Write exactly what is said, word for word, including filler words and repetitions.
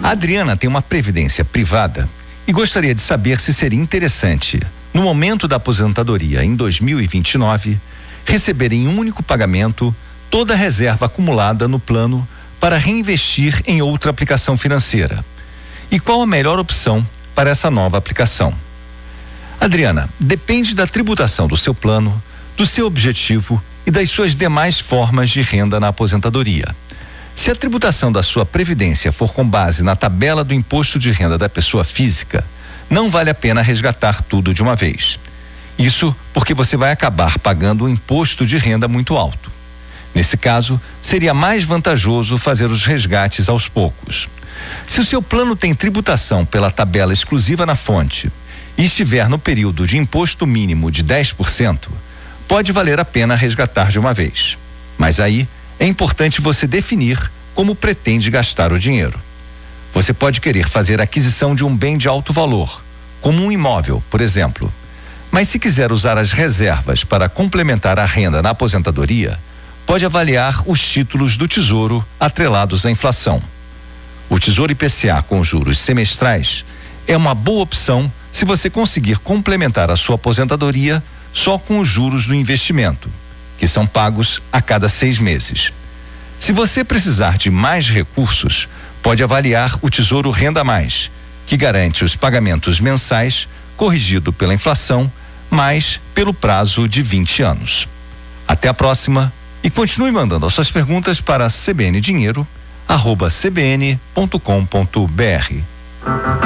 A Adriana tem uma previdência privada e gostaria de saber se seria interessante, no momento da aposentadoria em dois mil e vinte e nove, receber em um único pagamento toda a reserva acumulada no plano para reinvestir em outra aplicação financeira. E qual a melhor opção para essa nova aplicação? Adriana, depende da tributação do seu plano, do seu objetivo e das suas demais formas de renda na aposentadoria. Se a tributação da sua previdência for com base na tabela do imposto de renda da pessoa física, não vale a pena resgatar tudo de uma vez. Isso porque você vai acabar pagando um imposto de renda muito alto. Nesse caso, seria mais vantajoso fazer os resgates aos poucos. Se o seu plano tem tributação pela tabela exclusiva na fonte e estiver no período de imposto mínimo de dez por cento, pode valer a pena resgatar de uma vez. Mas aí é importante você definir como pretende gastar o dinheiro. Você pode querer fazer a aquisição de um bem de alto valor, como um imóvel, por exemplo. Mas se quiser usar as reservas para complementar a renda na aposentadoria, pode avaliar os títulos do Tesouro atrelados à inflação. O Tesouro I P C A com juros semestrais é uma boa opção se você conseguir complementar a sua aposentadoria só com os juros do investimento, que são pagos a cada seis meses. Se você precisar de mais recursos, pode avaliar o Tesouro Renda Mais, que garante os pagamentos mensais corrigido pela inflação, mas pelo prazo de vinte anos. Até a próxima e continue mandando as suas perguntas para cbndinheiro arroba cbn ponto com ponto br.